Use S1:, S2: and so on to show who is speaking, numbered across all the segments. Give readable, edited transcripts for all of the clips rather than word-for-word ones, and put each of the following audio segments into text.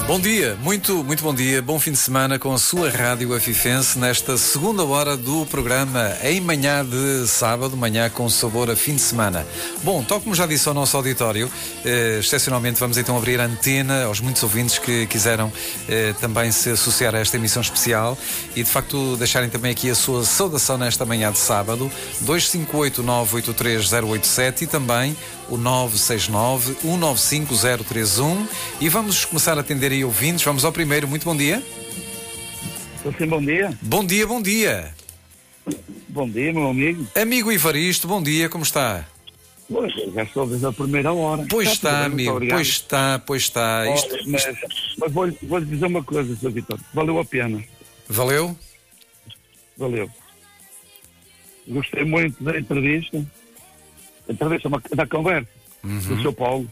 S1: Bom dia, muito bom dia, bom fim de semana com a sua Rádio Afifense nesta segunda hora do programa em manhã de sábado, manhã com sabor a fim de semana. Bom, tal como já disse ao nosso auditório, excepcionalmente vamos então abrir a antena aos muitos ouvintes que quiseram também se associar a esta emissão especial e de facto deixarem também aqui a sua saudação nesta manhã de sábado, 258-983-087 e também o 969-195-031 e vamos começar a atender aí ouvintes. Vamos ao primeiro. Muito bom dia.
S2: Sim, bom dia.
S1: Bom dia, bom dia.
S2: Bom dia, meu amigo.
S1: Amigo Ivaristo, bom dia, como está?
S2: Pois, já estou desde a primeira hora.
S1: Pois está, amigo, pois está.
S2: Mas vou-lhe dizer uma coisa, Sr. Vitor. Valeu a pena.
S1: Valeu?
S2: Valeu. Gostei muito da entrevista. Da conversa do Sr. Paulo.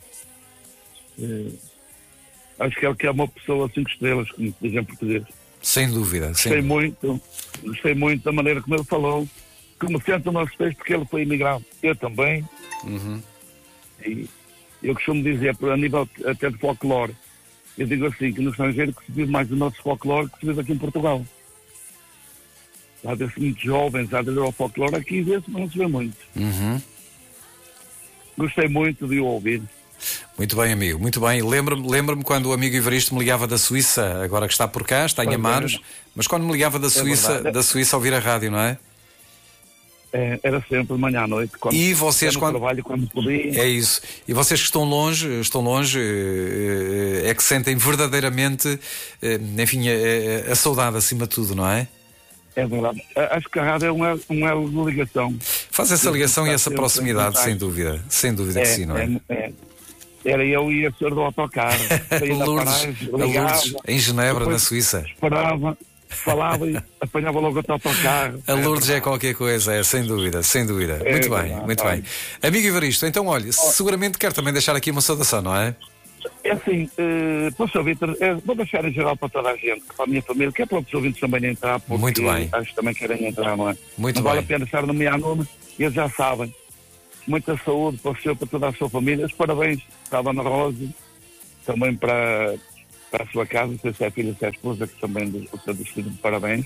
S2: Acho que ele que é uma pessoa 5 estrelas, como se diz em português.
S1: Sem dúvida.
S2: Gostei muito da maneira como ele falou, que me sento no respeito porque ele foi imigrado. Eu também. E eu costumo dizer, a nível até de folclore, eu digo assim, que no estrangeiro que se vive mais do nosso folclore que se vive aqui em Portugal. Há desses muitos jovens a aderir ao folclore, aqui vê-se, mas não se vê muito. Gostei muito de o ouvir.
S1: Muito bem, amigo, muito bem. Lembro-me quando o amigo Ivaristo me ligava da Suíça, agora que está por cá, está em Amaros, mas quando me ligava da Suíça a ouvir a rádio, não é?
S2: Era sempre de manhã à noite,
S1: e vocês quando
S2: trabalho, quando podia.
S1: É isso. E vocês que estão longe, é que sentem verdadeiramente, enfim, a saudade acima de tudo, não é?
S2: É verdade. Acho que a rádio é um elo de ligação.
S1: Faz essa ligação e essa proximidade, sem dúvida que sim, não é?
S2: Era eu e a senhora do autocarro.
S1: Lourdes, em Genebra, na Suíça.
S2: Esperava, falava e apanhava logo o autocarro.
S1: A Lourdes é qualquer coisa, sem dúvida. Muito bem. Amigo Ivaristo, então olha, seguramente quer também deixar aqui uma saudação, não é?
S2: É assim, para o Sr. Vitor, vou deixar em geral para toda a gente, para a minha família, que é para os ouvintes também entrar, porque
S1: muito bem.
S2: Acho que também querem entrar, não é?
S1: Muito
S2: não
S1: bem.
S2: Vale a pena estar no meu nome, e eles já sabem. Muita saúde para o senhor, para toda a sua família. Os parabéns para a Dona Rosa, também para a sua casa, não sei se é a filha, se é a esposa, que também o seu destino de parabéns.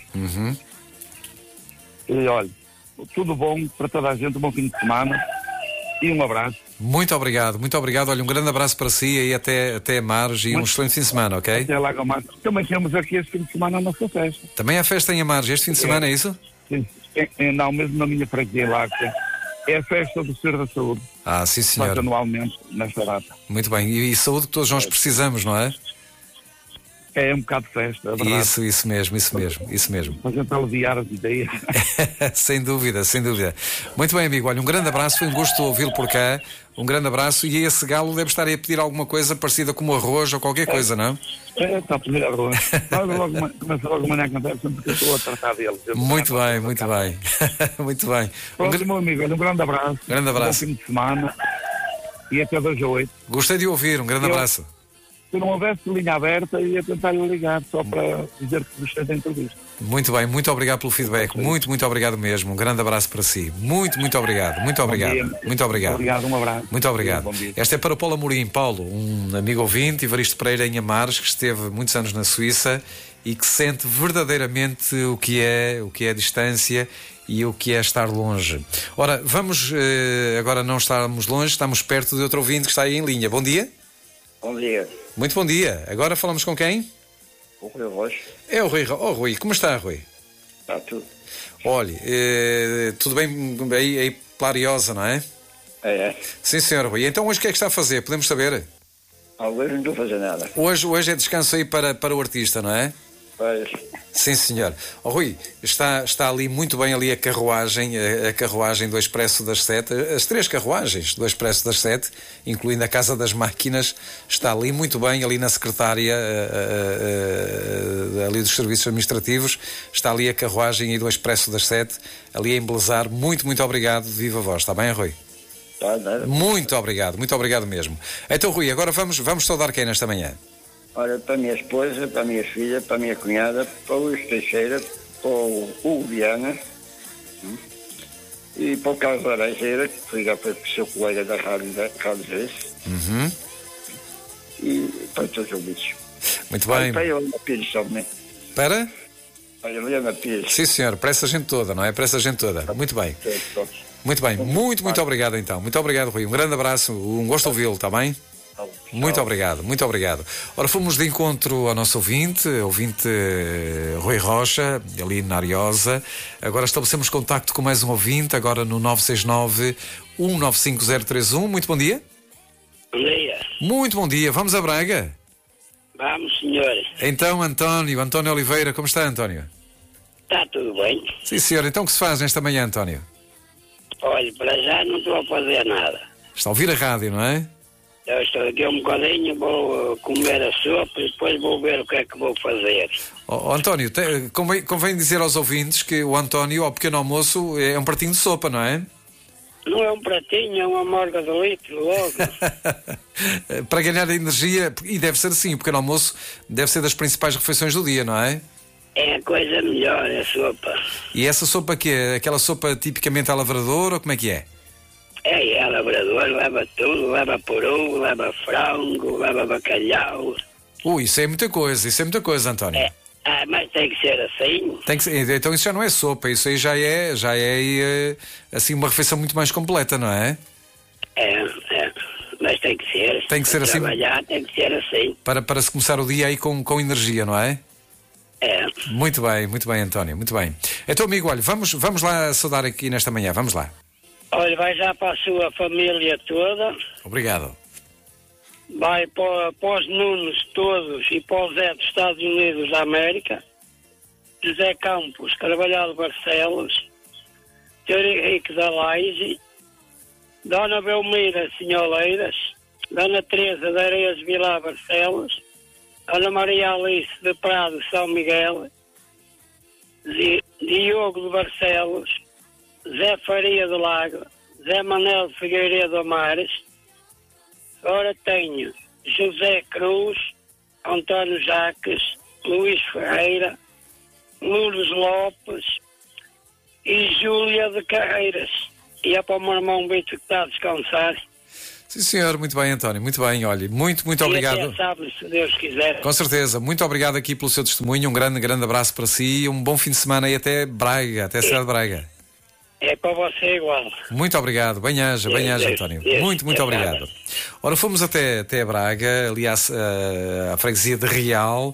S2: E olha, tudo bom para toda a gente, um bom fim de semana e um abraço.
S1: Muito obrigado. Olha, um grande abraço para si e até Amaros e um excelente fim de semana, ok?
S2: Até lá, Amaros. Também temos aqui este fim de semana a nossa festa.
S1: Também há festa em Amaros este fim de semana, é isso?
S2: Sim, não, mesmo na minha freguesia lá, é a festa do Senhor da Saúde.
S1: Sim, senhor.
S2: Faz anualmente, nesta data.
S1: Muito bem. E saúde que todos nós precisamos, não é?
S2: É um bocado de festa, é verdade.
S1: Isso mesmo.
S2: Para a gente aliviar as ideias.
S1: Sem dúvida. Muito bem, amigo. Olha, um grande abraço, foi um gosto ouvi-lo por cá. Um grande abraço. E esse galo deve estar aí a pedir alguma coisa parecida como arroz ou qualquer coisa, não?
S2: Está a pedir arroz. Começa logo amanhã a cantar, sempre que eu estou a tratar dele.
S1: Muito bem.
S2: Pronto, meu amigo, um grande abraço. Bom fim de semana. E até 2 a 8.
S1: Gostei de ouvir, um grande abraço.
S2: Se não houvesse linha aberta, ia tentar lhe ligar só para dizer que gostei da entrevista.
S1: Muito bem, muito obrigado pelo feedback. Muito obrigado mesmo. Um grande abraço para si. Muito obrigado. Muito obrigado.
S2: Obrigado, um abraço.
S1: Muito obrigado. Esta é para o Paulo Amorim. Paulo, um amigo ouvinte, Ivaristo Pereira em Amares, que esteve muitos anos na Suíça e que sente verdadeiramente o que é a distância e o que é estar longe. Ora, vamos agora não estarmos longe, estamos perto de outro ouvinte que está aí em linha. Bom dia.
S3: Bom dia.
S1: Muito bom dia. Agora falamos com quem?
S3: O Rui Rocha.
S1: É o Rui. Rui, como está, Rui?
S3: Está tudo.
S1: Olhe, tudo bem aí Clariosa, não é?
S3: É.
S1: Sim, senhor, Rui. Então hoje o que é que está a fazer? Podemos saber?
S3: Hoje não estou a fazer nada.
S1: Hoje é descanso aí para o artista, não é?
S3: Pois.
S1: Sim, senhor. Rui, está ali muito bem ali a carruagem do Expresso das 7, as 3 carruagens do Expresso das 7, incluindo a Casa das Máquinas, está ali muito bem, ali na secretária ali dos serviços administrativos, está ali a carruagem aí do Expresso das 7, ali a embelezar. Muito obrigado de viva voz, está bem, Rui?
S3: Tá, nada.
S1: Muito obrigado mesmo. Então, Rui, agora vamos saudar quem nesta manhã?
S3: Olha, para a minha esposa, para a minha filha, para a minha cunhada, para o Luís Teixeira, para o Hugo Viana e para o Carlos Laranjeira, que liga para o seu colega da Rádio Reis. E para todos os ouvintes.
S1: Muito bem.
S3: Olha, Helena Pires também.
S1: Para?
S3: Olha, Helena Pires.
S1: Sim, senhor, para essa gente toda, não é? Para essa gente toda. Muito bem. Muito bem, muito obrigado então. Muito obrigado, Rui. Um grande abraço, um gosto de ouvi-lo, está bem? Muito obrigado, muito obrigado. Ora, fomos de encontro ao nosso ouvinte Rui Rocha, ali na Ariosa. Agora estabelecemos contacto com mais um ouvinte, agora no 969-195031. Muito bom dia.
S4: Bom dia.
S1: Muito bom dia. Vamos a Braga?
S4: Vamos, senhores.
S1: Então, António Oliveira, como está, António?
S4: Está tudo bem?
S1: Sim, senhor. Então, o que se faz nesta manhã, António?
S4: Olha, para já não estou a fazer nada.
S1: Está a ouvir a rádio, não é?
S4: Eu estou aqui um bocadinho, vou comer a sopa e depois vou ver o que é que vou fazer.
S1: António, convém dizer aos ouvintes que o António, ao pequeno almoço, é um pratinho de sopa, não é?
S4: Não é um pratinho, é uma morga de litro, logo.
S1: Para ganhar energia, e deve ser assim, o pequeno almoço deve ser das principais refeições do dia, não é?
S4: É a coisa melhor, a sopa.
S1: E essa sopa que é? Aquela sopa tipicamente à lavrador ou como é que é?
S4: É labrador, leva tudo, leva peru, leva frango, leva bacalhau.
S1: Isso é muita coisa, António.
S4: Mas tem que ser assim.
S1: Tem que ser, então isso já não é sopa, isso aí já é assim uma refeição muito mais completa, não é?
S4: Mas tem que ser.
S1: Tem que ser assim.
S4: Trabalhar tem que ser assim.
S1: Para se começar o dia aí com energia, não é? Muito bem, António, muito bem. Então, amigo, olha, vamos lá saudar aqui nesta manhã, vamos lá.
S4: Olha, vai já para a sua família toda.
S1: Obrigado.
S4: Vai para os Nunes todos e para o Zé dos Estados Unidos da América. José Campos, Carvalhal Barcelos, Sr. Henrique da Laje, Dona Belmira Sinholeiras, Dona Teresa de Areias Vilar Barcelos, Ana Maria Alice de Prado São Miguel, Diogo de Barcelos, Zé Faria do Lago, Zé Manel de Figueiredo Amares. Agora tenho José Cruz, António Jaques, Luís Ferreira, Lourdes Lopes e Júlia de Carreiras. E é para o meu irmão Bito que está a descansar.
S1: Sim, senhor, muito bem, António, muito bem, olha, muito obrigado.
S4: Até sábado, se Deus quiser.
S1: Com certeza, muito obrigado aqui pelo seu testemunho, um grande abraço para si, um bom fim de semana e até Braga, até a cidade de Braga.
S4: É para você igual.
S1: Muito obrigado, bem-aja, António. Muito obrigado. Ora, fomos até Braga, ali à freguesia de Real.